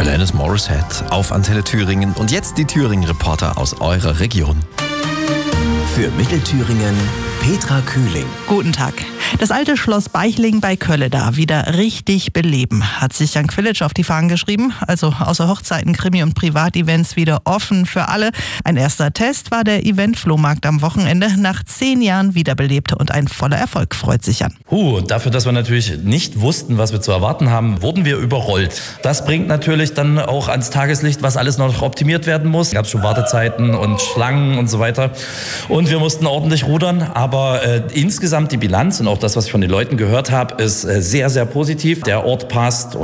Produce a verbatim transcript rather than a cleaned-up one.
Alanis Morissette auf Antenne Thüringen und jetzt die Thüringen-Reporter aus eurer Region. Für Mittelthüringen Petra Kühling. Guten Tag. Das alte Schloss Beichling bei Kölleda wieder richtig beleben, hat sich Jan Quilic auf die Fahnen geschrieben. Also außer Hochzeiten, Krimi und Privatevents wieder offen für alle. Ein erster Test war der Event-Flohmarkt am Wochenende. Nach zehn Jahren wiederbelebt und ein voller Erfolg, freut sich Jan. Uh, dafür, dass wir natürlich nicht wussten, was wir zu erwarten haben, wurden wir überrollt. Das bringt natürlich dann auch ans Tageslicht, was alles noch optimiert werden muss. Es gab schon Wartezeiten und Schlangen und so weiter. Und wir mussten ordentlich rudern, aber äh, insgesamt die Bilanz und auch das, was ich von den Leuten gehört habe, ist äh, sehr, sehr positiv. Der Ort passt.